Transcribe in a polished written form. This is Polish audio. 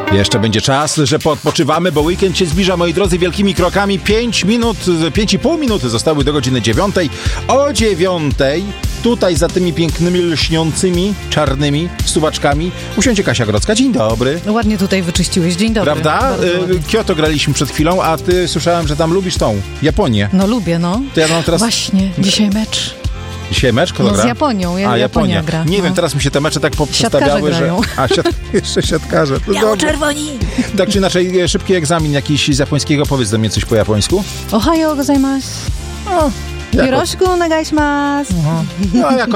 Jeszcze będzie czas, że poodpoczywamy, bo weekend się zbliża, moi drodzy, wielkimi krokami. 5,5 minuty zostały do godziny 9. O 9 tutaj za tymi pięknymi, lśniącymi, czarnymi suwaczkami usiądzie Kasia Grodzka. Dzień dobry. Ładnie tutaj wyczyściłeś. Dzień dobry. Prawda? Kyoto graliśmy przed chwilą, a ty słyszałem, że tam lubisz tą Japonię. No lubię, no. To ja mam teraz... Właśnie, dzisiaj mecz. Dzisiaj mecz? Kto gra? Z Japonią. Japonia gra. Nie wiem, teraz mi się te mecze tak poprzestawiały, że... Jeszcze siatkarze. Biało-czerwoni. Tak czy inaczej, szybki egzamin jakiś z japońskiego. Powiedz do mnie coś po japońsku. Ohayou gozaimasu. Yoroshiku onegai shimasu. No,